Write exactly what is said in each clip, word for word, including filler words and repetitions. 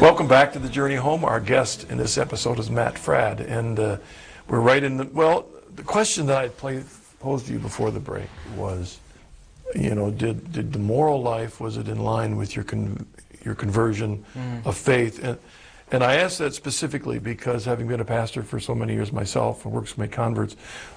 Welcome back to the Journey Home. Our guest in this episode is Matt Fradd, and uh, we're right in the, well, the question that I play, posed to you before the break was, you know, did, did the moral life, was it in line with your con your conversion mm. of faith? And, and I asked that specifically because, having been a pastor for so many years myself and works with my converts,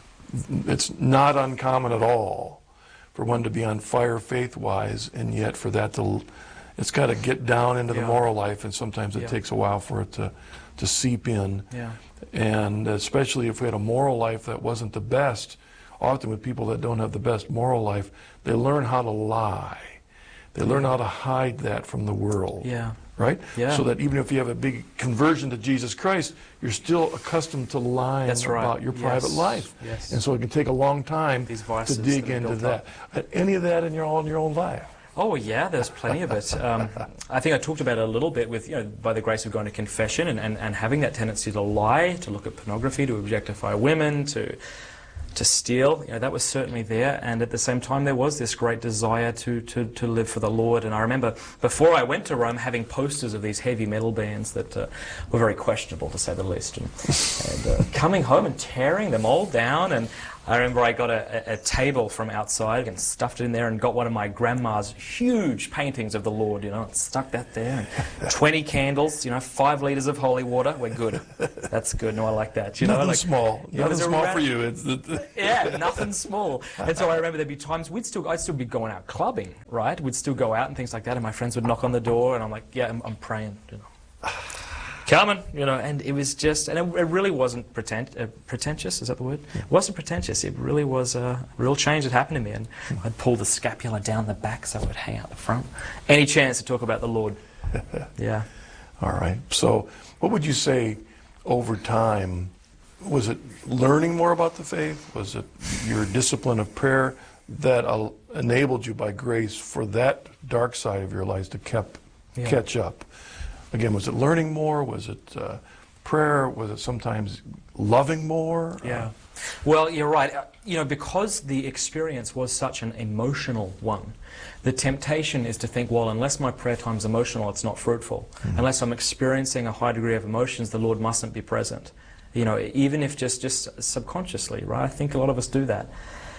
it's not uncommon at all for one to be on fire faith-wise, and yet for that to, it's got to get down into yeah. the moral life, and sometimes it yeah. takes a while for it to, to seep in. Yeah. And especially if we had a moral life that wasn't the best, often with people that don't have the best moral life, they learn how to lie. They learn how to hide that from the world. Yeah. Right? Yeah. So that even if you have a big conversion to Jesus Christ, you're still accustomed to lying That's right. about your yes. private life. Yes. And so it can take a long time to dig that into that. Up. Any of that in your own, your own life? Oh yeah, there's plenty of it. Um, I think I talked about it a little bit with, you know, by the grace of going to confession and, and, and having that tendency to lie, to look at pornography, to objectify women, to to steal. You know, that was certainly there, and at the same time there was this great desire to, to, to live for the Lord. And I remember before I went to Rome having posters of these heavy metal bands that uh, were very questionable, to say the least, and, and uh, coming home and tearing them all down. And I remember I got a, a, a table from outside and stuffed it in there and got one of my grandma's huge paintings of the Lord, you know, and stuck that there. And twenty candles, you know, five litres of holy water. We're good. That's good. No, I like that. You nothing know, like, small. Yeah, nothing small for you. It's the yeah, nothing small. And so I remember there'd be times we'd still, I'd still be going out clubbing, right? We'd still go out and things like that, and my friends would knock on the door, and I'm like, yeah, I'm, I'm praying, you know. Coming, you know, and it was just, and it, it really wasn't pretent, uh, pretentious, is that the word? Yeah. It wasn't pretentious, it really was a real change that happened to me, and mm. I'd pull the scapula down the back so it would hang out the front. Any chance to talk about the Lord. Yeah. All right, so what would you say over time, was it learning more about the faith? Was it your discipline of prayer that uh, enabled you by grace for that dark side of your life to kept, yeah. catch up? Again, was it learning more? Was it uh, prayer? Was it sometimes loving more? Yeah. Well, you're right. Uh, you know, because the experience was such an emotional one, the temptation is to think, well, unless my prayer time's emotional, it's not fruitful. Mm-hmm. Unless I'm experiencing a high degree of emotions, the Lord mustn't be present. You know, even if just, just subconsciously, right? I think a lot of us do that.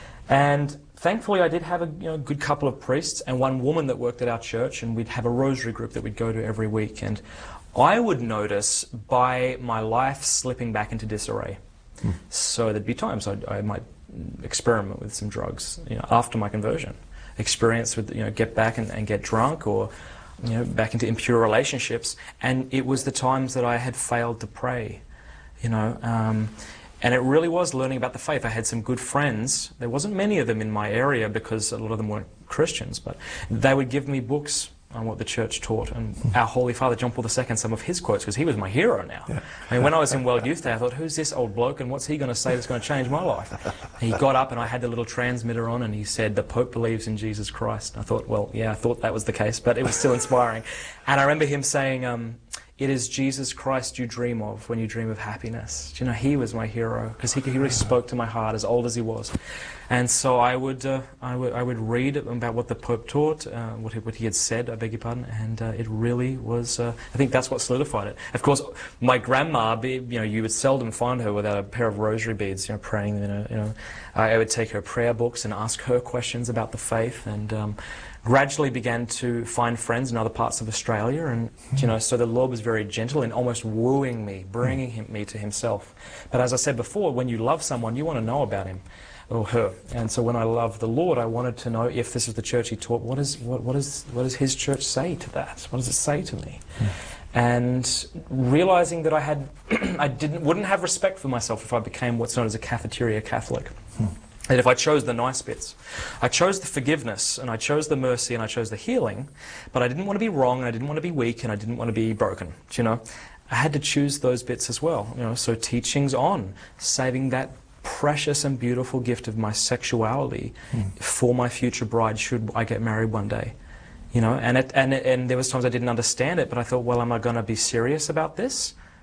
And thankfully, I did have a you know, good couple of priests and one woman that worked at our church, and we'd have a rosary group that we'd go to every week. And I would notice by my life slipping back into disarray. Hmm. So there'd be times I'd, I might experiment with some drugs, you know, after my conversion. Experience with, you know, get back and, and get drunk, or, you know, back into impure relationships. And it was the times that I had failed to pray, you know. Um, And it really was learning about the faith. I had some good friends. There wasn't many of them in my area because a lot of them weren't Christians, but they would give me books on what the church taught. And our Holy Father, John Paul the Second, some of his quotes, because he was my hero now. Yeah. I mean, when I was in World Youth Day, I thought, who's this old bloke and what's he going to say that's going to change my life? And he got up and I had the little transmitter on and he said, the Pope believes in Jesus Christ. And I thought, well, yeah, I thought that was the case, but it was still inspiring. And I remember him saying, um, it is Jesus Christ you dream of when you dream of happiness. Do you know, he was my hero because he, he really spoke to my heart, as old as he was. And so I would, uh, I would, I would read about what the Pope taught, uh, what, he, what he had said, I beg your pardon, and uh, it really was, uh, I think that's what solidified it. Of course, my grandma, you know, you would seldom find her without a pair of rosary beads, you know, praying, you know. You know. I would take her prayer books and ask her questions about the faith, and um, gradually began to find friends in other parts of Australia, and you know, so the Lord was very gentle in almost wooing me, bringing him, me to himself. But as I said before, when you love someone, you want to know about him or her. And so when I loved the Lord, I wanted to know if this is the church he taught, what is what what is what does his church say to that? What does it say to me? Mm. And realizing that I had I didn't wouldn't have respect for myself if I became what's known as a cafeteria Catholic. Mm. And if I chose the nice bits. I chose the forgiveness, and I chose the mercy, and I chose the healing, but I didn't want to be wrong, and I didn't want to be weak, and I didn't want to be broken, you know. I had to choose those bits as well, you know, so teachings on, saving that precious and beautiful gift of my sexuality mm. for my future bride should I get married one day, you know. And, it, and, it, and there was times I didn't understand it, but I thought, well, am I going to be serious about this?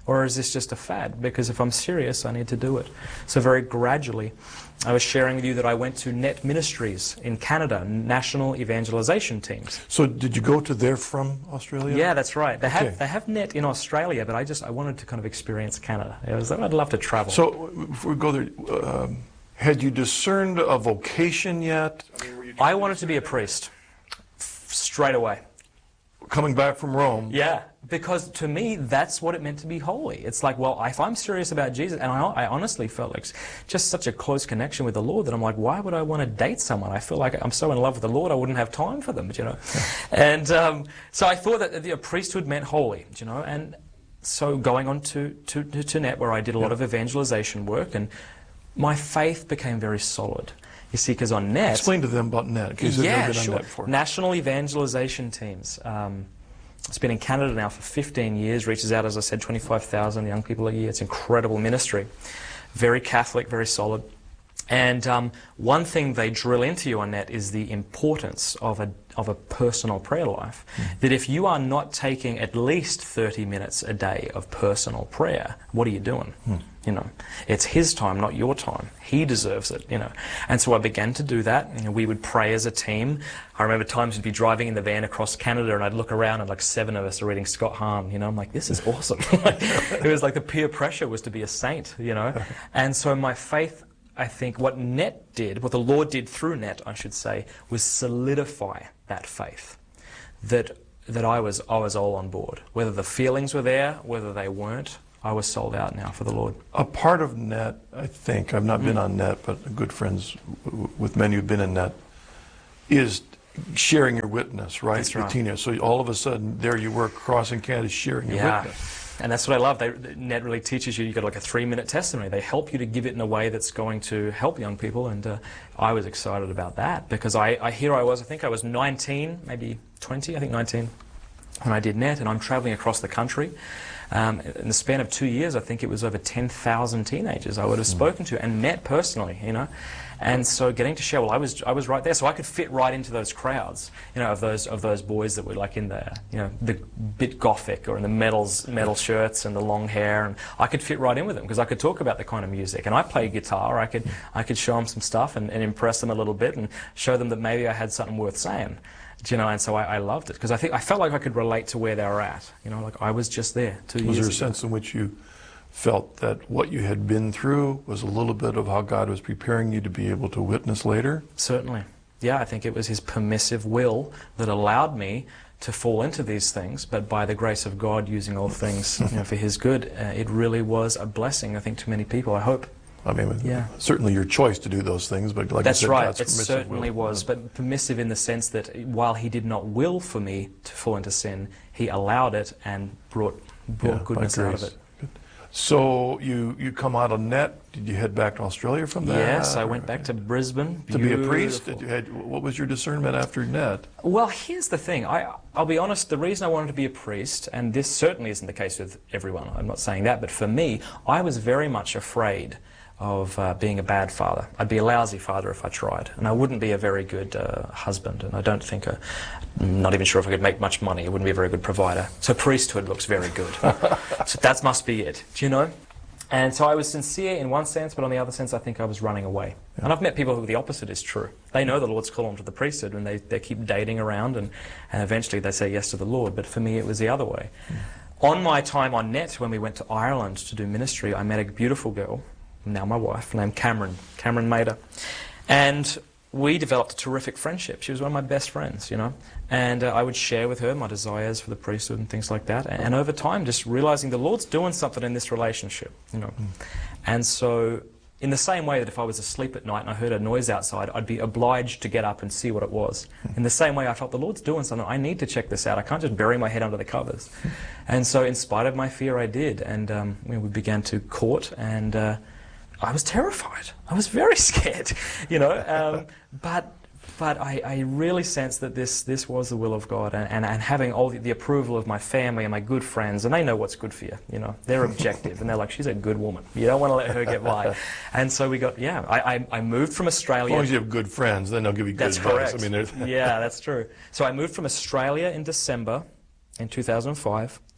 Or is this just a fad? Because if I'm serious, I need to do it. So very gradually, I was sharing with you that I went to Net Ministries in Canada, national evangelization teams. So did you go to there from Australia? Yeah, that's right. They Okay. have they have Net in Australia, but I just I wanted to kind of experience Canada. I was like, I'd love to travel. So before we go there, um, had you discerned a vocation yet? I mean, were you I wanted to be a priest f- straight away. coming back from Rome? Yeah, because to me, that's what it meant to be holy. It's like, well, if I'm serious about Jesus, and I, I honestly felt like just such a close connection with the Lord that I'm like, why would I want to date someone? I feel like I'm so in love with the Lord, I wouldn't have time for them, you know. And um, so I thought that the priesthood meant holy, you know. And so going on to, to, to, to Net, where I did a lot Yeah. of evangelization work, and my faith became very solid. You see, because on Net... Explain to them about Net, in case they've Yeah, never been sure. on Net before. National evangelization teams. Um, it's been in Canada now for fifteen years, reaches out, as I said, twenty-five thousand young people a year. It's incredible ministry. Very Catholic, very solid. And um, one thing they drill into you on Net is the importance of a, of a personal prayer life. Mm. That if you are not taking at least thirty minutes a day of personal prayer, what are you doing? Mm. You know, it's his time, not your time. He deserves it, you know. And so I began to do that. You know, we would pray as a team. I remember times we'd be driving in the van across Canada and I'd look around and like seven of us are reading Scott Hahn, you know. I'm like, this is awesome. It was like the peer pressure was to be a saint, you know. And so my faith, I think what Net did, what the Lord did through Net, I should say, was solidify that faith. That that I was I was all on board. Whether the feelings were there, whether they weren't, I was sold out now for the Lord. A part of Net, I think, I've not mm. been on Net, but good friends w with many who've been in Net, is sharing your witness, right? That's right. Tina. So all of a sudden, there you were crossing Canada sharing your yeah. witness. And that's what I love. They, Net really teaches you, you've got like a three-minute testimony. They help you to give it in a way that's going to help young people. And uh, I was excited about that because I, I here I was, I think I was nineteen, maybe twenty, I think nineteen, when I did Net, and I'm traveling across the country. Um, in the span of two years, I think it was over ten thousand teenagers I would have spoken to and met personally, you know. And so getting to share, well, I was I was right there, so I could fit right into those crowds, you know, of those of those boys that were like in the, you know, the bit gothic or in the metals metal shirts and the long hair, and I could fit right in with them because I could talk about the kind of music, and I play guitar. I could I could show them some stuff and, and impress them a little bit and show them that maybe I had something worth saying. You know, and so I, I loved it because I think I felt like I could relate to where they were at. You know, like I was just there two years ago. Was there a sense in which you felt that what you had been through was a little bit of how God was preparing you to be able to witness later? Certainly. Yeah, I think it was his permissive will that allowed me to fall into these things, but by the grace of God using all things you know, for his good, uh, it really was a blessing, I think, to many people, I hope. I mean, yeah. certainly your choice to do those things, but like That's you said, right. God's It permissive certainly will. was, but permissive in the sense that while he did not will for me to fall into sin, he allowed it and brought, brought Yeah, goodness by out of grace. it. Good. So you, you come out of Net. Did you head back to Australia from that? Yes, I went back to Brisbane. To be a priest? Beautiful. Did you had, what was your discernment after Net? Well, here's the thing. I, I'll be honest, the reason I wanted to be a priest, and this certainly isn't the case with everyone, I'm not saying that, but for me, I was very much afraid of uh, being a bad father. I'd be a lousy father if I tried, and I wouldn't be a very good uh, husband, and I don't think, a, I'm not even sure if I could make much money. I wouldn't be a very good provider. So priesthood looks very good. So that must be it, do you know? And so I was sincere in one sense, but on the other sense, I think I was running away. Yeah. And I've met people who the opposite is true. They know the Lord's call them to the priesthood, and they, they keep dating around, and, and eventually they say yes to the Lord. But for me, it was the other way. Mm. On my time on Net, when we went to Ireland to do ministry, I met a beautiful girl, now my wife, named Cameron, Cameron Mader. And we developed a terrific friendship. She was one of my best friends, you know. And uh, I would share with her my desires for the priesthood and things like that. And, and over time, just realizing the Lord's doing something in this relationship, you know. Mm. And so, in the same way that if I was asleep at night and I heard a noise outside, I'd be obliged to get up and see what it was. Mm. In the same way, I felt the Lord's doing something. I need to check this out. I can't just bury my head under the covers. Mm. And so, in spite of my fear, I did. And um, we began to court, and uh, I was terrified. I was very scared, you know. Um, but but I, I really sensed that this this was the will of God, and, and, and having all the, the approval of my family and my good friends, and they know what's good for you, you know. They're objective, and they're like, she's a good woman. You don't want to let her get by. And so we got, yeah, I, I, I moved from Australia. As long as you have good friends, then they'll give you good That's advice. correct. I mean, yeah, that's true. So I moved from Australia in December in two thousand five.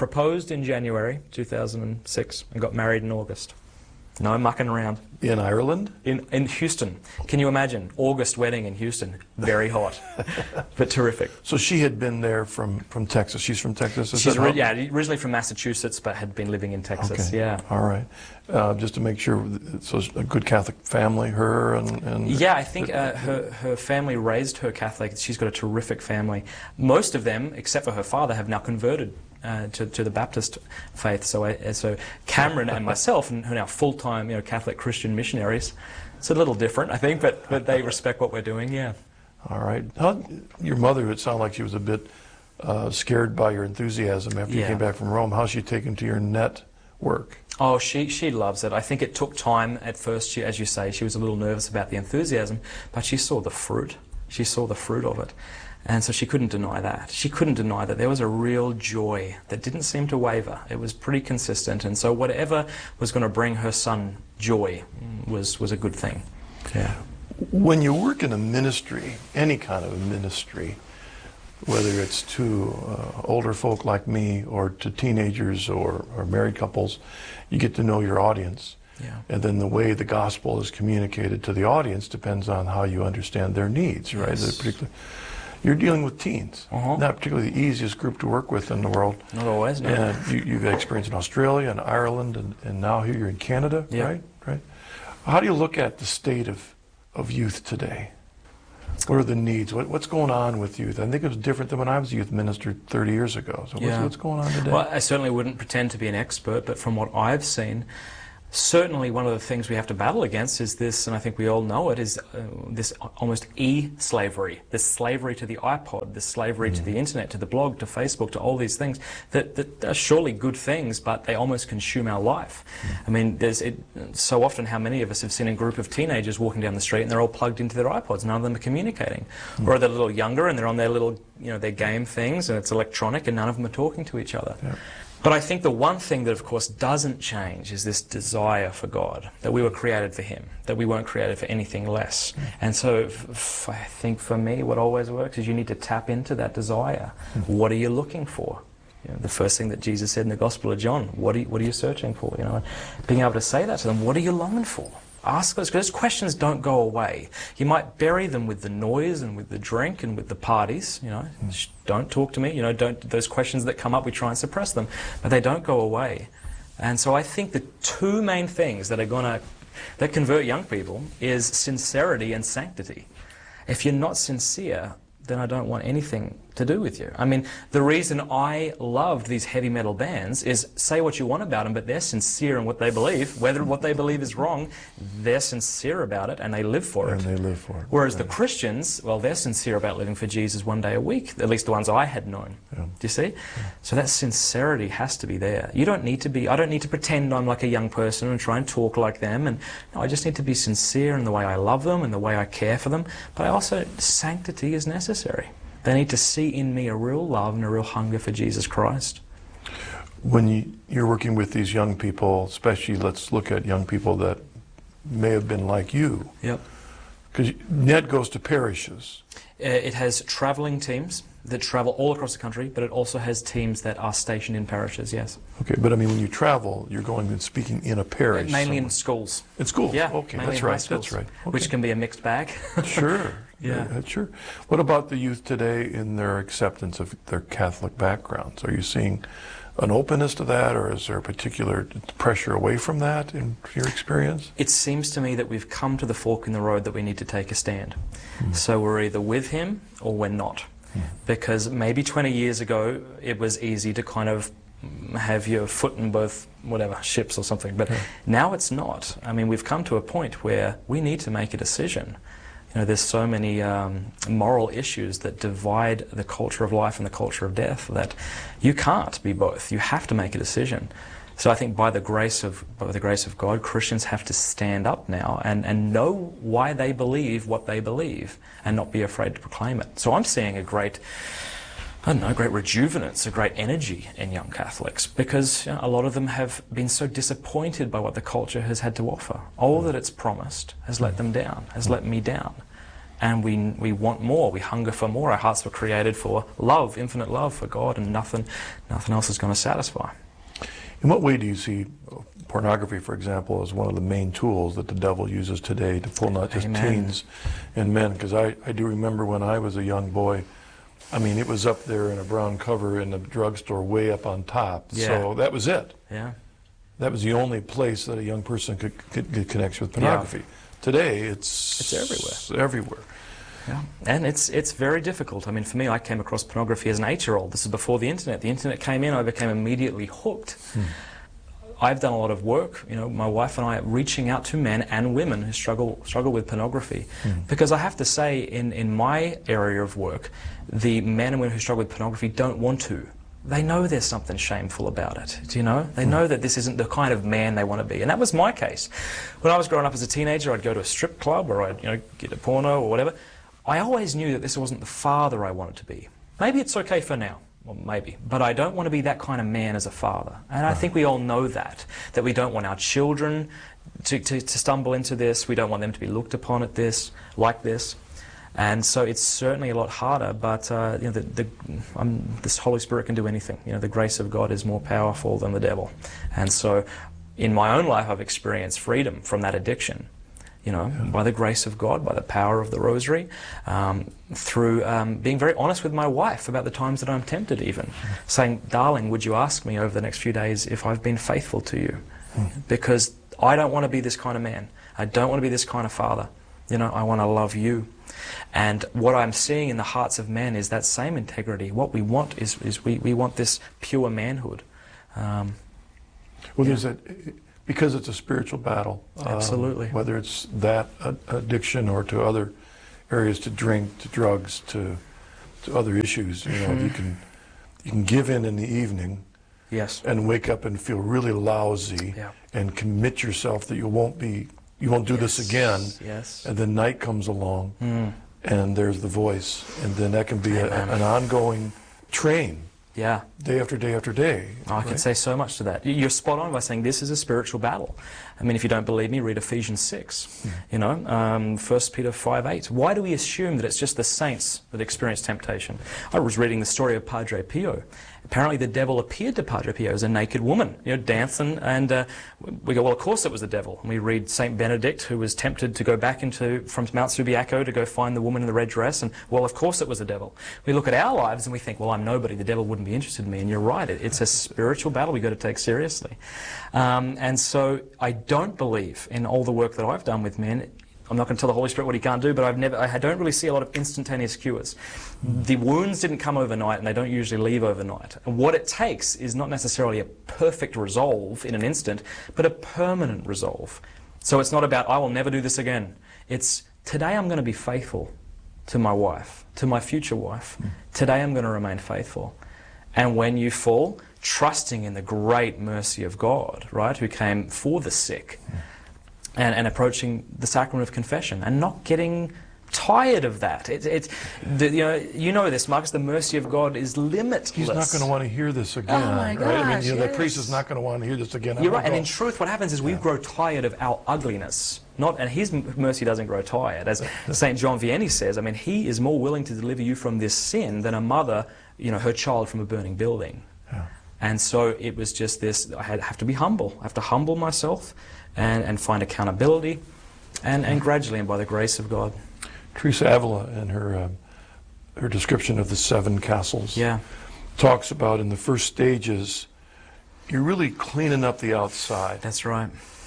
proposed in January two thousand six and got married in August. No mucking around. In Ireland? In, in Houston. Can you imagine? August wedding in Houston. Very hot, but terrific. So she had been there from, from Texas. She's from Texas? Is She's that ori- how- yeah, originally from Massachusetts, but had been living in Texas. Okay. Yeah. All right. Uh, just to make sure, so it's a good Catholic family, her and... and Yeah, I think uh, her, her family raised her Catholic. She's got a terrific family. Most of them, except for her father, have now converted uh, to, to the Baptist faith. So, I, so Cameron and myself, who are now full-time, you know, Catholic Christian missionaries. It's a little different, I think, but, but they respect what we're doing, yeah. All right. How, your mother, it sounded like she was a bit uh, scared by your enthusiasm after you Yeah. came back from Rome. How's she taken to your network? Oh, she, she loves it. I think it took time at first. She, as you say, she was a little nervous about the enthusiasm, but she saw the fruit. She saw the fruit of it. And so she couldn't deny that. She couldn't deny that there was a real joy that didn't seem to waver. It was pretty consistent. And so whatever was going to bring her son joy was, was a good thing. Yeah. When you work in a ministry, any kind of a ministry, whether it's to uh, older folk like me or to teenagers or, or married couples, you get to know your audience. Yeah. And then the way the gospel is communicated to the audience depends on how you understand their needs, right? Yes. They're particularly, you're dealing with teens, Uh-huh. not particularly the easiest group to work with in the world. Not always, no. And you, you've had experience in Australia and Ireland, and, and now here you're in Canada, Yeah. right? Right. How do you look at the state of, of youth today? What are the needs? What, what's going on with youth? I think it was different than when I was a youth minister thirty years ago. So what's, Yeah. what's going on today? Well, I certainly wouldn't pretend to be an expert, but from what I've seen, certainly one of the things we have to battle against is this, and I think we all know it, is uh, this almost e-slavery, this slavery to the iPod, this slavery mm. to the internet, to the blog, to Facebook, to all these things that, that are surely good things, but they almost consume our life. Mm. I mean, there's it, so often how many of us have seen a group of teenagers walking down the street and they're all plugged into their iPods, none of them are communicating. Mm. Or they're a little younger and they're on their little, you know, their game things and it's electronic and none of them are talking to each other. Yeah. But I think the one thing that, of course, doesn't change is this desire for God, that we were created for Him, that we weren't created for anything less. Mm. And so f f I think for me what always works is you need to tap into that desire. Mm. What are you looking for? You know, the first thing that Jesus said in the Gospel of John, what are you, what are you searching for? You know, being able to say that to them, what are you longing for? Ask those, because those questions don't go away. You might bury them with the noise and with the drink and with the parties, you know. Mm. Don't talk to me, you know, don't, those questions that come up, we try and suppress them, but they don't go away. And so I think the two main things that are going to, that convert young people is sincerity and sanctity. If you're not sincere, then I don't want anything to do with you. I mean, the reason I loved these heavy metal bands is say what you want about them, but they're sincere in what they believe. Whether what they believe is wrong, they're sincere about it and they live for it. And they live for it. Whereas right. the Christians, well, they're sincere about living for Jesus one day a week, at least the ones I had known. Yeah. Do you see? Yeah. So that sincerity has to be there. You don't need to be, I don't need to pretend I'm like a young person and try and talk like them. And no, I just need to be sincere in the way I love them and the way I care for them. But I also, sanctity is necessary. They need to see in me a real love and a real hunger for Jesus Christ. When you, you're working with these young people, especially let's look at young people that may have been like you. Yep. Because N E T goes to parishes. Uh, it has travelling teams that travel all across the country, but it also has teams that are stationed in parishes, yes. Okay, but I mean when you travel, you're going and speaking in a parish. Mainly somewhere. in schools. In schools? Yeah, Okay, mainly that's in high right, schools, that's right. Okay. Which can be a mixed bag. Sure. Yeah. Yeah, sure. What about the youth today in their acceptance of their Catholic backgrounds? Are you seeing an openness to that, or is there a particular pressure away from that in your experience? It seems to me that we've come to the fork in the road that we need to take a stand. Mm. So we're either with him or we're not. Mm. Because maybe twenty years ago it was easy to kind of have your foot in both whatever ships or something, but yeah. now it's not. I mean, we've come to a point where we need to make a decision. You know, there's so many um, moral issues that divide the culture of life and the culture of death that you can't be both. You have to make a decision. So I think by the grace of by the grace of God, Christians have to stand up now and, and know why they believe what they believe and not be afraid to proclaim it. So I'm seeing a great, I don't know, great rejuvenance, a great energy in young Catholics because you know, a lot of them have been so disappointed by what the culture has had to offer. All that it's promised has let them down, has let me down. and we we want more. We hunger for more. Our hearts were created for love, infinite love for God, and nothing, nothing else is going to satisfy. In what way do you see pornography, for example, as one of the main tools that the devil uses today to pull not just Amen. teens and men? Because I, I do remember when I was a young boy, I mean, it was up there in a brown cover in the drugstore way up on top. Yeah. So that was it. Yeah. That was the only place that a young person could, could get connection with pornography. Yeah. Today, it's It's everywhere. everywhere. Yeah. And it's it's very difficult. I mean, for me, I came across pornography as an eight-year-old. This is before the internet. The internet came in, I became immediately hooked. Hmm. I've done a lot of work, you know, my wife and I, reaching out to men and women who struggle struggle with pornography. Hmm. Because I have to say, in, in my area of work, the men and women who struggle with pornography don't want to. They know there's something shameful about it, do you know? They know that this isn't the kind of man they want to be. And that was my case. When I was growing up as a teenager, I'd go to a strip club or I'd, you know, get a porno or whatever. I always knew that this wasn't the father I wanted to be. Maybe it's okay for now. Well, maybe. But I don't want to be that kind of man as a father. And I think we all know that. That we don't want our children to, to, to stumble into this. We don't want them to be looked upon at this, like this. And so it's certainly a lot harder, but uh, you know, the, the, um, this Holy Spirit can do anything. You know, the grace of God is more powerful than the devil. And so in my own life, I've experienced freedom from that addiction. You know, yeah. by the grace of God, by the power of the Rosary, um, through um, being very honest with my wife about the times that I'm tempted even. Mm. Saying, darling, would you ask me over the next few days if I've been faithful to you? Mm. Because I don't want to be this kind of man. I don't want to be this kind of father. You know, I want to love you. And what I'm seeing in the hearts of men is that same integrity. What we want is, is we, we want this pure manhood. Um, well, yeah. there's that... Because it's a spiritual battle. Absolutely. Um, whether it's that uh, addiction or to other areas, to drink, to drugs, to to other issues. You know, mm-hmm. you can you can give in in the evening. Yes. And wake up and feel really lousy. Yeah. And commit yourself that you won't be you won't do yes. this again. Yes. And then night comes along, mm. and there's the voice, and then that can be a, an ongoing train. Yeah. Day after day after day. Oh, I right? can say so much to that. You're spot on by saying this is a spiritual battle. I mean, if you don't believe me, read Ephesians six. Mm. You know, um, First Peter five eight. Why do we assume that it's just the saints that experience temptation? I was reading the story of Padre Pio. Apparently the devil appeared to Padre Pio as a naked woman, you know, dancing, and uh, we go, well, of course it was the devil. And we read Saint Benedict, who was tempted to go back into from Mount Subiaco to go find the woman in the red dress, and, well, of course it was the devil. We look at our lives and we think, well, I'm nobody, the devil wouldn't be interested in me, and you're right, it, it's a spiritual battle we've got to take seriously. Um, and so I don't believe in all the work that I've done with men. I'm not going to tell the Holy Spirit what he can't do, but I've never, I don't really see a lot of instantaneous cures. The wounds didn't come overnight, and they don't usually leave overnight. And what it takes is not necessarily a perfect resolve in an instant, but a permanent resolve. So it's not about, I will never do this again. It's, today I'm going to be faithful to my wife, to my future wife. Today I'm going to remain faithful. And when you fall, trusting in the great mercy of God, right, who came for the sick, And, and approaching the sacrament of confession and not getting tired of that. It, it, the, you know, you know this, Marcus, the mercy of God is limitless. He's not going to want to hear this again. Oh my gosh, right? I mean, you know, yes. the priest is not going to want to hear this again. You're right, and in truth what happens is we yeah. grow tired of our ugliness. Not, and his mercy doesn't grow tired. As Saint John Vianney says, I mean, he is more willing to deliver you from this sin than a mother, you know, her child from a burning building. Yeah. And so it was just this, I had, have to be humble. I have to humble myself and, and find accountability, and, and gradually, and by the grace of God. Teresa Avila, in her, uh, her description of the seven castles, yeah. talks about in the first stages, you're really cleaning up the outside. That's right.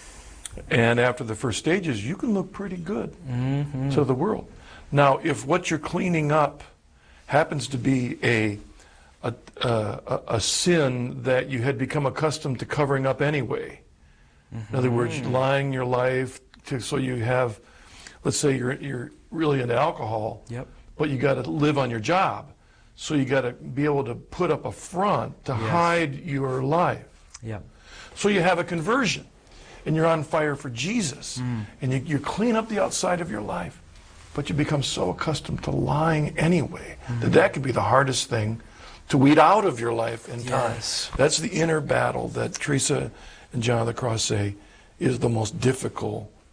And after the first stages, you can look pretty good mm-hmm. to the world. Now, if what you're cleaning up happens to be a A, a, a sin that you had become accustomed to covering up anyway. Mm-hmm. In other words, lying your life to, so you have, let's say you're you're really into alcohol, yep. but you got to live on your job, so you got to be able to put up a front to yes. hide your life. Yep. So you have a conversion, and you're on fire for Jesus, mm. and you, you clean up the outside of your life, but you become so accustomed to lying anyway mm-hmm. that that could be the hardest thing to weed out of your life in time. Yes. That's the inner battle that Teresa and John of the Cross say is the most difficult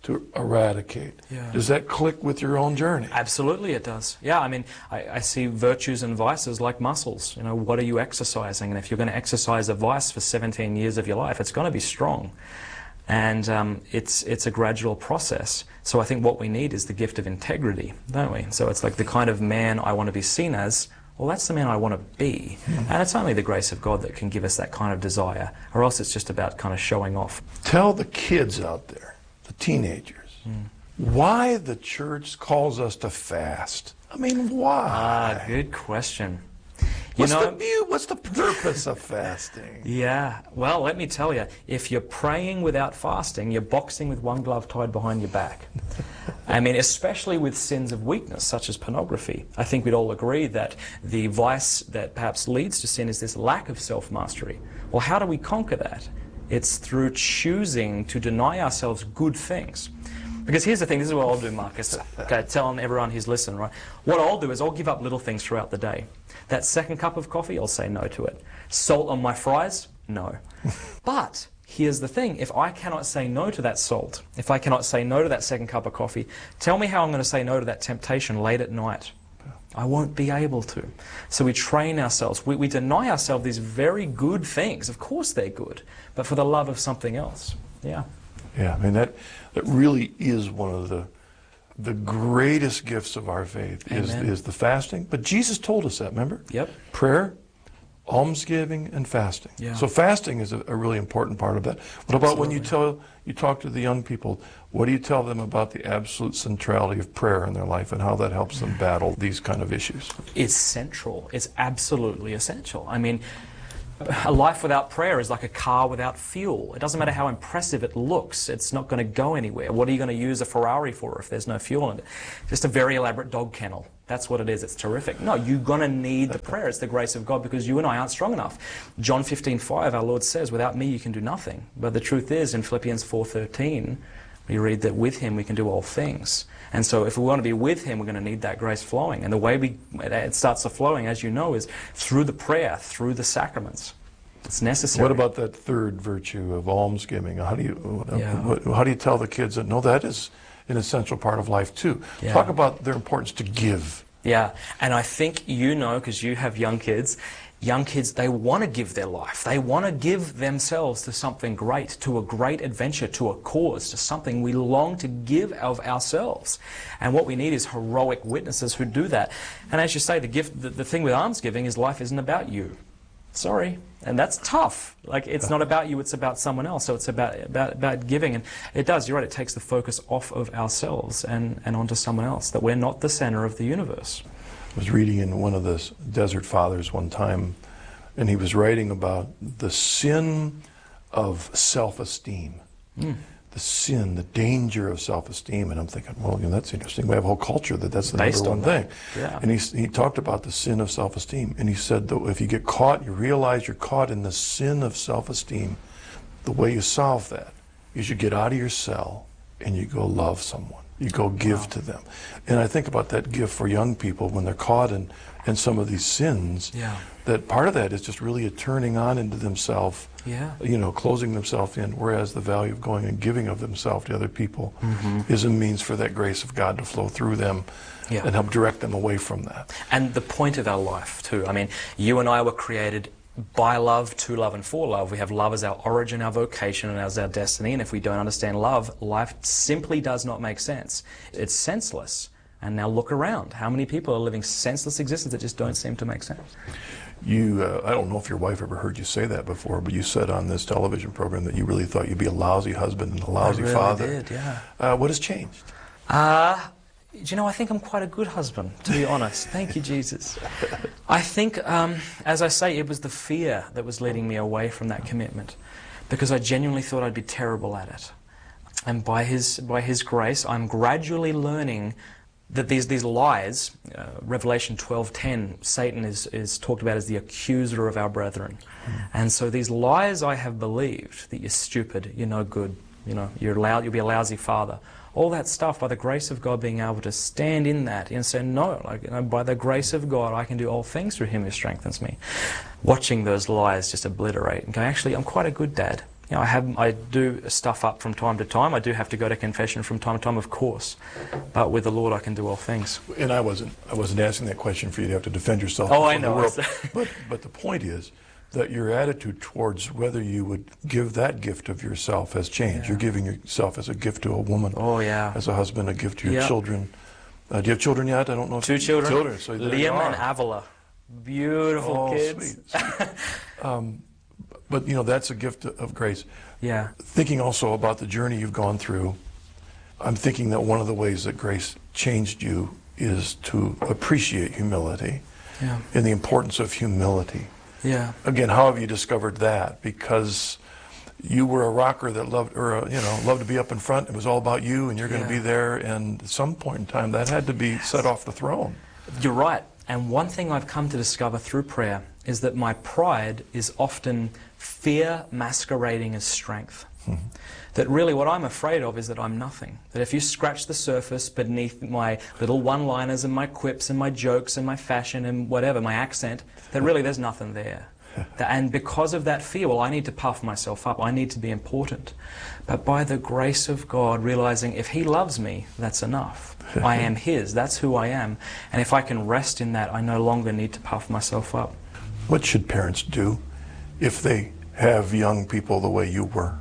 to eradicate. Yeah. Does that click with your own journey? Absolutely it does. Yeah, I mean, I, I see virtues and vices like muscles. You know, what are you exercising? And if you're going to exercise a vice for seventeen years of your life, it's going to be strong. And um, it's, it's a gradual process. So I think what we need is the gift of integrity, don't we? So it's like the kind of man I want to be seen as, well, that's the man I want to be. Mm. And it's only the grace of God that can give us that kind of desire, or else it's just about kind of showing off. Tell the kids out there, the teenagers, mm. why the church calls us to fast. I mean, why? Ah, good question. You what's know, the view? What's the purpose of fasting? Yeah, well, let me tell you, if you're praying without fasting, you're boxing with one glove tied behind your back. I mean, especially with sins of weakness, such as pornography. I think we'd all agree that the vice that perhaps leads to sin is this lack of self-mastery. Well, how do we conquer that? It's through choosing to deny ourselves good things. Because here's the thing, this is what I'll do, Marcus. Okay, telling everyone who's listening, right? What I'll do is I'll give up little things throughout the day. That second cup of coffee, I'll say no to it. Salt on my fries? No. But here's the thing, if I cannot say no to that salt, if I cannot say no to that second cup of coffee, tell me how I'm going to say no to that temptation late at night. I won't be able to. So we train ourselves. We, we deny ourselves these very good things. Of course they're good, but for the love of something else. Yeah. Yeah, I mean, that, that really is one of the the greatest gifts of our faith is, is the fasting. But Jesus told us that, remember? Yep. Prayer, almsgiving, and fasting. Yeah. So fasting is a, a really important part of that. What about Absolutely. when you tell you talk to the young people, what do you tell them about the absolute centrality of prayer in their life and how that helps them battle these kind of issues? It's central. It's absolutely essential. I mean, a life without prayer is like a car without fuel. It doesn't matter how impressive it looks, it's not going to go anywhere. What are you going to use a Ferrari for if there's no fuel in it? Just a very elaborate dog kennel. That's what it is. It's terrific. No, you're going to need the prayer. It's the grace of God because you and I aren't strong enough. John fifteen five, our Lord says, without me you can do nothing. But the truth is, in Philippians four thirteen, we read that with Him we can do all things. And so if we want to be with Him, we're going to need that grace flowing. And the way we, it starts to flowing, as you know, is through the prayer, through the sacraments. It's necessary. What about that third virtue of almsgiving? How do you, yeah. what, how do you tell the kids that, no, that is an essential part of life too? Yeah. Talk about their importance to give. Yeah, and I think you know, because you have young kids, young kids, they want to give their life. They want to give themselves to something great, to a great adventure, to a cause, to something we long to give of ourselves. And what we need is heroic witnesses who do that. And as you say, the gift, the, the thing with almsgiving is life isn't about you. Sorry. And that's tough. Like, it's not about you, it's about someone else. So it's about, about, about giving. And it does, you're right, it takes the focus off of ourselves and, and onto someone else, that we're not the center of the universe. I was reading in one of the Desert Fathers one time, and he was writing about the sin of self-esteem. Mm. The sin, the danger of self-esteem. And I'm thinking, well, you know, that's interesting. We have a whole culture that that's the Based number one on thing. Yeah. And he, he talked about the sin of self-esteem. And he said that if you get caught, you realize you're caught in the sin of self-esteem, the way you solve that is you get out of your cell and you go love someone. You go give wow. to them. And I think about that gift for young people when they're caught in, in some of these sins, yeah. that part of that is just really a turning on into themselves, yeah. you know, closing themselves in, whereas the value of going and giving of themselves to other people mm-hmm. is a means for that grace of God to flow through them yeah. and help direct them away from that. And the point of our life, too. I mean, you and I were created by love, to love, and for love. We have love as our origin, our vocation, and as our destiny. And if we don't understand love, life simply does not make sense. It's senseless. And now look around. How many people are living senseless existences that just don't seem to make sense? You, uh, I don't know if your wife ever heard you say that before, but you said on this television program that you really thought you'd be a lousy husband and a lousy I really father. did, yeah. Uh, what has changed? Uh, do you know, I think I'm quite a good husband, to be honest. Thank you, Jesus. I think, um, as I say, it was the fear that was leading me away from that commitment, because I genuinely thought I'd be terrible at it. And by His, by His grace, I'm gradually learning that these, these lies, uh, Revelation twelve ten, Satan is, is talked about as the accuser of our brethren. Mm. And so these lies I have believed, that you're stupid, you're no good, you know, you're loud, you'll be a lousy father. All that stuff, by the grace of God, being able to stand in that and say, no, like, you know, by the grace of God, I can do all things through Him who strengthens me. Watching those lies just obliterate and go, actually, I'm quite a good dad. You know, I have, I do stuff up from time to time. I do have to go to confession from time to time, of course. But with the Lord, I can do all things. And I wasn't, I wasn't asking that question for you to have to defend yourself. Oh, I before know. the world. but, but the point is that your attitude towards whether you would give that gift of yourself has changed. Yeah. You're giving yourself as a gift to a woman. Oh, yeah. As a husband, a gift to your Yeah. children. Uh, do you have children yet? I don't know. If Two children. Children. So there you Liam are. and Avila. Beautiful Oh, kids. sweet, sweet. um, but, you know, that's a gift of grace. Yeah. Thinking also about the journey you've gone through, I'm thinking that one of the ways that grace changed you is to appreciate humility Yeah. and the importance of humility. Yeah. Again, how have you discovered that? Because you were a rocker that loved, or a, you know, loved to be up in front. It was all about you, and you're going to Yeah. be there. And at some point in time, that had to be set off the throne. You're right. And one thing I've come to discover through prayer is that my pride is often fear masquerading as strength. Mm-hmm. That really what I'm afraid of is that I'm nothing. That if you scratch the surface beneath my little one-liners and my quips and my jokes and my fashion and whatever, my accent, that really there's nothing there. And because of that fear, well, I need to puff myself up. I need to be important. But by the grace of God, realizing if He loves me, that's enough. I am His. That's who I am. And if I can rest in that, I no longer need to puff myself up. What should parents do if they have young people the way you were?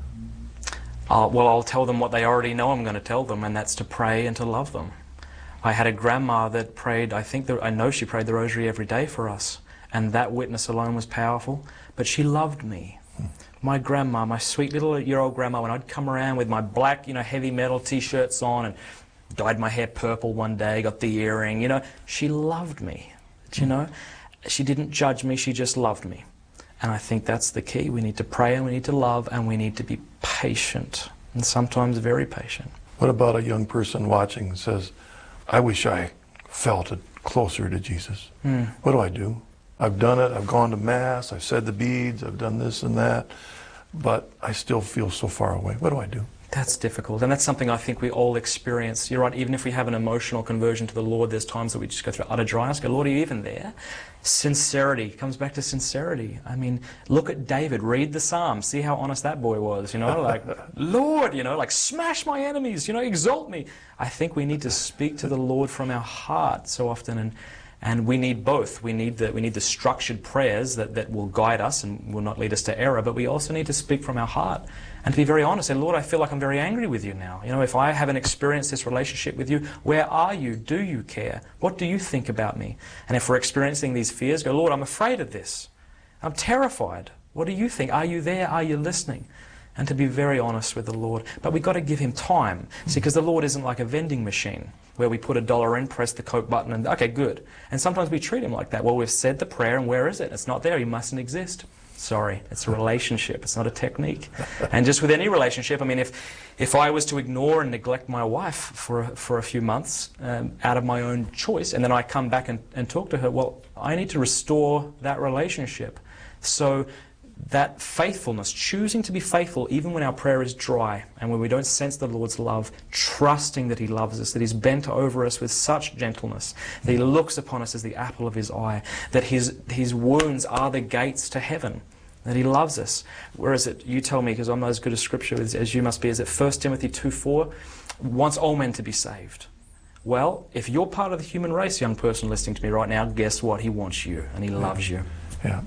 Uh, well, I'll tell them what they already know I'm going to tell them, and that's to pray and to love them. I had a grandma that prayed, I think, that, I know she prayed the rosary every day for us. And that witness alone was powerful. But she loved me. My grandma, my sweet little year-old grandma, when I'd come around with my black, you know, heavy metal T-shirts on and dyed my hair purple one day, got the earring, you know, she loved me. You know, she didn't judge me, she just loved me. And I think that's the key. We need to pray and we need to love and we need to be patient. And sometimes very patient. What about a young person watching and says, I wish I felt it closer to Jesus. Mm. What do I do? I've done it, I've gone to Mass, I've said the beads, I've done this and that, but I still feel so far away. What do I do? That's difficult, and that's something I think we all experience. You're right, even if we have an emotional conversion to the Lord, there's times that we just go through utter dryness, go, Lord, are you even there? Sincerity, comes back to sincerity. I mean, look at David, read the Psalms, see how honest that boy was, you know, like, Lord, you know, like, smash my enemies, you know, exalt me. I think we need to speak to the Lord from our heart so often, and And we need both. We need the, we need the structured prayers that, that will guide us and will not lead us to error, but we also need to speak from our heart and to be very honest. And Lord, I feel like I'm very angry with you now. You know, if I haven't experienced this relationship with you, where are you? Do you care? What do you think about me? And if we're experiencing these fears, go, Lord, I'm afraid of this. I'm terrified. What do you think? Are you there? Are you listening? And to be very honest with the Lord. But we've got to give Him time. See, because the Lord isn't like a vending machine where we put a dollar in, press the Coke button, and okay, good. And sometimes we treat Him like that. Well, we've said the prayer, and where is it? It's not there. He mustn't exist. Sorry, it's a relationship. It's not a technique. And just with any relationship, I mean, if if I was to ignore and neglect my wife for, for a few months um, out of my own choice, and then I come back and, and talk to her, well, I need to restore that relationship. So that faithfulness, choosing to be faithful even when our prayer is dry and when we don't sense the Lord's love, trusting that He loves us, that He's bent over us with such gentleness, that He looks upon us as the apple of His eye, that His, his wounds are the gates to heaven, that He loves us. Where is it? You tell me, because I'm not as good as Scripture as, as you must be. Is it First Timothy two four? Wants all men to be saved. Well, if you're part of the human race, young person listening to me right now, guess what? He wants you and He loves you. Yeah.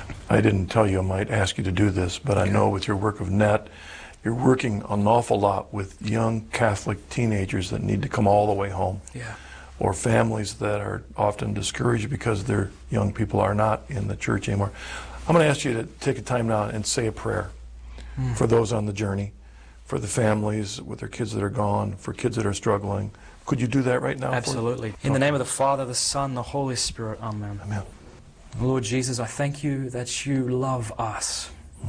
I didn't tell you I might ask you to do this, but I know with your work of N E T, you're working an awful lot with young Catholic teenagers that need to come all the way home. Yeah. Or families that are often discouraged because their young people are not in the church anymore. I'm going to ask you to take a time now and say a prayer mm. for those on the journey, for the families with their kids that are gone, for kids that are struggling. Could you do that right now? Absolutely. In the name of the Father, the Son, the Holy Spirit. Amen. Amen. Lord Jesus, I thank you that you love us.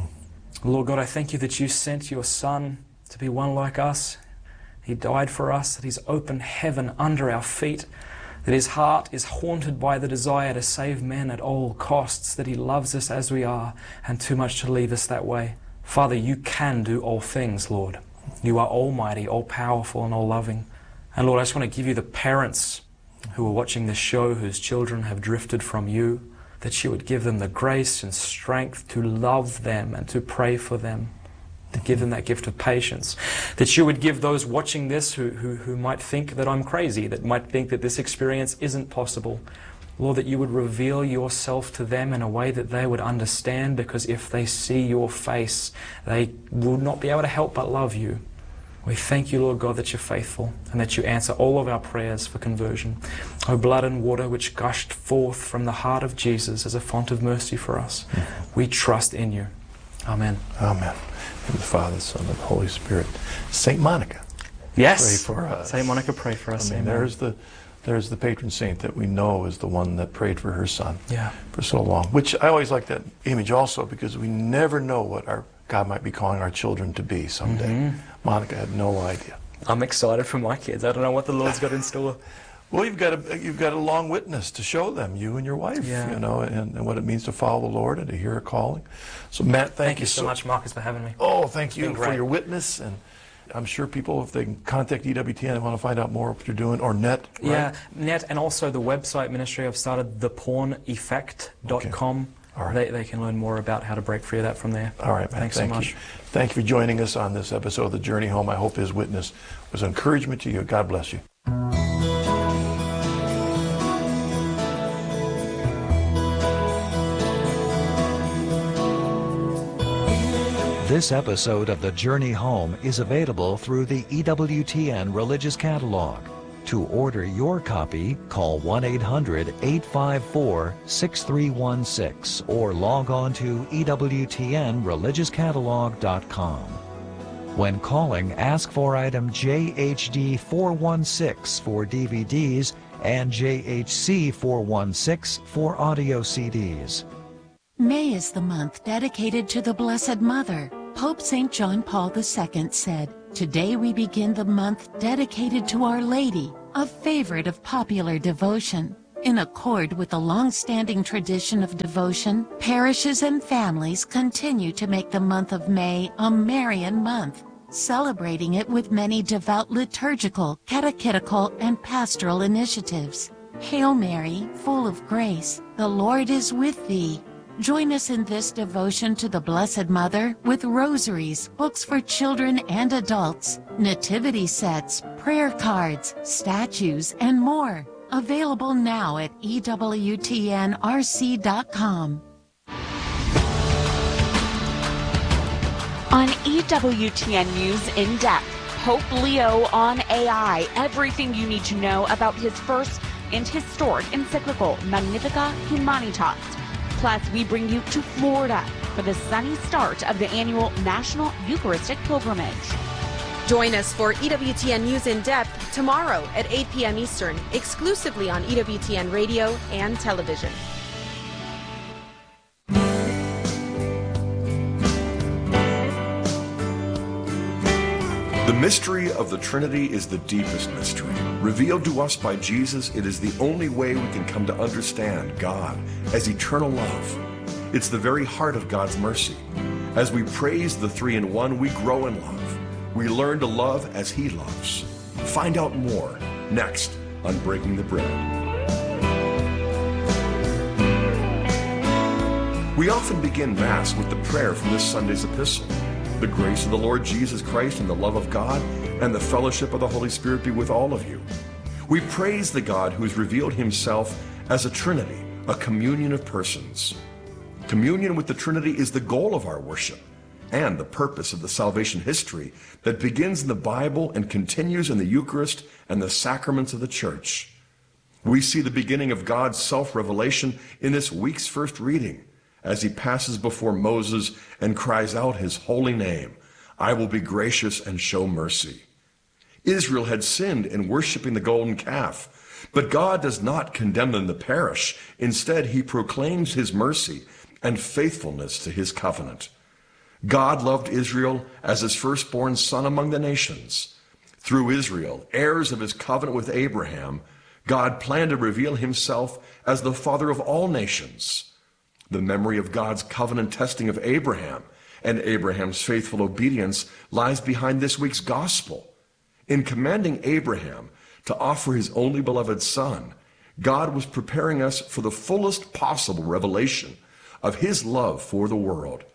Lord God, I thank you that you sent your Son to be one like us. He died for us, that He's opened heaven under our feet, that His heart is haunted by the desire to save men at all costs, that He loves us as we are, and too much to leave us that way. Father, you can do all things, Lord. You are almighty, all-powerful, and all-loving. And Lord, I just want to give you the parents who are watching this show, whose children have drifted from you, that you would give them the grace and strength to love them and to pray for them. to give them that gift of patience, that you would give those watching this who, who, who might think that I'm crazy, that might think that this experience isn't possible, Lord, that you would reveal yourself to them in a way that they would understand, because if they see your face, they would not be able to help but love you. We thank you, Lord God, that you're faithful and that you answer all of our prayers for conversion. O blood and water which gushed forth from the heart of Jesus as a font of mercy for us, mm-hmm. we trust in you. Amen. Amen. In the Father, Son, and Holy Spirit. Saint Monica. Yes. Pray for us. Saint Monica, pray for us. I mean, Amen. there's the there's the patron saint that we know is the one that prayed for her son yeah. for so long. Which I always like that image also, because we never know what our God might be calling our children to be someday. Mm-hmm. Monica had no idea. I'm excited for my kids. I don't know what the Lord's got in store. Well, you've got a you've got a long witness to show them, you and your wife, yeah. you know, and, and what it means to follow the Lord and to hear a calling. So, Matt, thank, thank you you so, so much, Marcus, for having me. Oh, thank you for for your witness, and I'm sure people, if they can contact E W T N and want to find out more what you're doing, or net, right? Yeah, net, and also the website ministry I've started, the porn effect dot com. Okay. All right. They, they can learn more about how to break free of that from there. All right, man. Thanks Thank so much. You. Thank you for joining us on this episode of The Journey Home. I hope his witness was encouragement to you. God bless you. This episode of The Journey Home is available through the E W T N Religious Catalog. To order your copy, call one eight hundred, eight five four, six three one six or log on to E W T N religious catalog dot com. When calling, ask for item J H D four one six for D V Ds and J H C four one six for audio C Ds. May is the month dedicated to the Blessed Mother. Pope Saint John Paul the Second said, "Today we begin the month dedicated to Our Lady, a favorite of popular devotion." In accord with the long-standing tradition of devotion, parishes and families continue to make the month of May a Marian month, celebrating it with many devout liturgical, catechetical, and pastoral initiatives. Hail Mary, full of grace, the Lord is with thee. Join us in this devotion to the Blessed Mother with rosaries, books for children and adults, nativity sets, prayer cards, statues, and more. Available now at E W T N R C dot com. On E W T N News In Depth, Pope Leo on A I, everything you need to know about his first and historic encyclical, Magnificat Humanitas. Plus, we bring you to Florida for the sunny start of the annual National Eucharistic Pilgrimage. Join us for E W T N News In Depth tomorrow at eight p m Eastern, exclusively on E W T N Radio and television. The mystery of the Trinity is the deepest mystery. Revealed to us by Jesus, it is the only way we can come to understand God as eternal love. It's the very heart of God's mercy. As we praise the three in one, we grow in love. We learn to love as He loves. Find out more next on Breaking the Bread. We often begin Mass with the prayer from this Sunday's epistle. The grace of the Lord Jesus Christ and the love of God and the fellowship of the Holy Spirit be with all of you. We praise the God who has revealed Himself as a Trinity, a communion of persons. Communion with the Trinity is the goal of our worship and the purpose of the salvation history that begins in the Bible and continues in the Eucharist and the sacraments of the Church. We see the beginning of God's self-revelation in this week's first reading, as He passes before Moses and cries out His holy name, "I will be gracious and show mercy." Israel had sinned in worshiping the golden calf, but God does not condemn them to perish. Instead, He proclaims His mercy and faithfulness to His covenant. God loved Israel as His firstborn son among the nations. Through Israel, heirs of His covenant with Abraham, God planned to reveal Himself as the Father of all nations. The memory of God's covenant testing of Abraham and Abraham's faithful obedience lies behind this week's gospel. In commanding Abraham to offer his only beloved son, God was preparing us for the fullest possible revelation of His love for the world.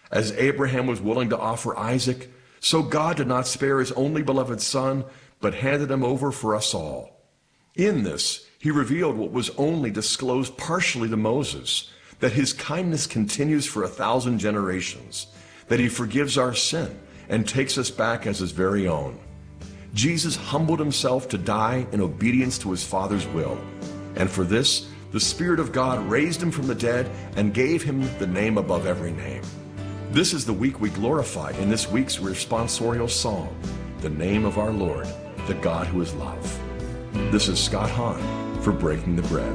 As Abraham was willing to offer Isaac, so God did not spare his only beloved son, but handed him over for us all. In this, he revealed what was only disclosed partially to Moses, that his kindness continues for a thousand generations, that he forgives our sin and takes us back as his very own. Jesus humbled himself to die in obedience to his Father's will, and for this, the Spirit of God raised him from the dead and gave him the name above every name. This is the week we glorify in this week's responsorial song, the name of our Lord, the God who is love. This is Scott Hahn for Breaking the Bread.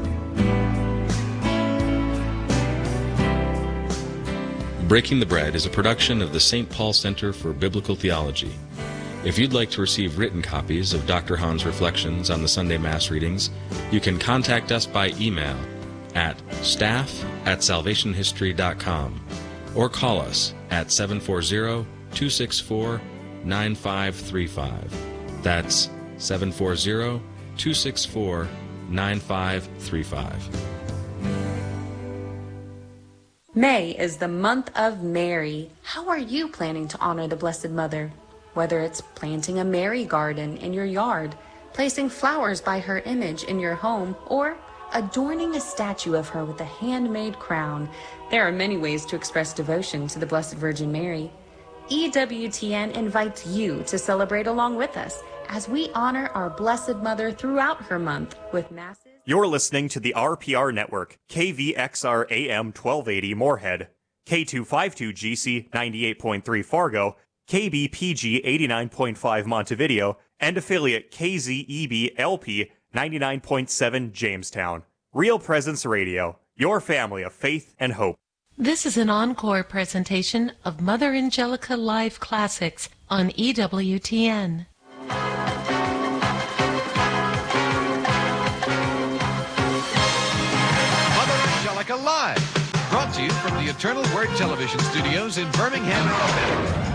Breaking the Bread is a production of the Saint Paul Center for Biblical Theology. If you'd like to receive written copies of Doctor Hahn's reflections on the Sunday Mass readings, you can contact us by email at staff at salvation history dot com or call us at seven four zero, two six four, nine five three five. That's seven four zero, two six four, nine five three five. May is the month of Mary. How are you planning to honor the Blessed Mother? Whether it's planting a Mary garden in your yard, placing flowers by her image in your home, or adorning a statue of her with a handmade crown, there are many ways to express devotion to the Blessed Virgin Mary. E W T N invites you to celebrate along with us as we honor our Blessed Mother throughout her month with masses. You're listening to the R P R Network, K V X R A M twelve eighty Moorhead, K two fifty-two G C ninety-eight point three Fargo, K B P G eighty-nine point five Montevideo, and affiliate K Z E B L P ninety-nine point seven Jamestown. Real Presence Radio, your family of faith and hope. This is an encore presentation of Mother Angelica Live Classics on E W T N. Live, brought to you from the Eternal Word Television Studios in Birmingham, Alabama.